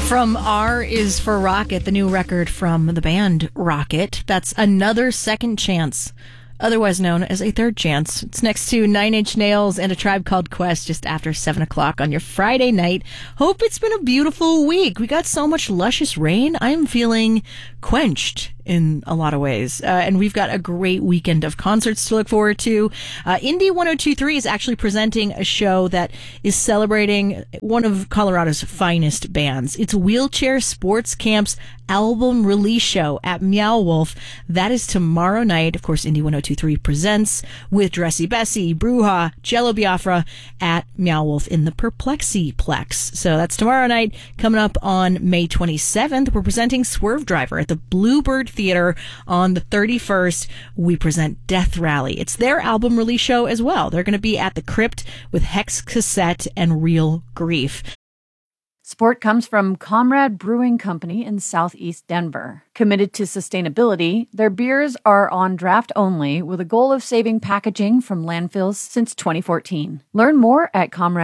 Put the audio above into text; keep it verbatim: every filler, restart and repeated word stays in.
From R is for Rocket, the new record from the band Rocket. That's Another Second Chance, otherwise known as A Third Chance. It's next to Nine Inch Nails and A Tribe Called Quest just after seven o'clock on your Friday night. Hope it's been a beautiful week. We got so much luscious rain. I'm feeling quenched in a lot of ways. Uh, and we've got a great weekend of concerts to look forward to. Uh, Indie ten twenty-three is actually presenting a show that is celebrating one of Colorado's finest bands. It's Wheelchair Sports Camp's album release show at Meow Wolf. That is tomorrow night. Of course, Indie ten twenty-three presents with Dressy Bessie, Bruja, Jello Biafra at Meow Wolf in the Perplexiplex. So that's tomorrow night. Coming up on May twenty-seventh, we're presenting Swerve Driver at the Bluebird Theater. On the thirty-first, we present Death Rally. It's their album release show as well. They're going to be at the Crypt with Hex Cassette and Real Grief. Support comes from Comrade Brewing Company in Southeast Denver. Committed to sustainability, their beers are on draft only with a goal of saving packaging from landfills since twenty fourteen. Learn more at Comrade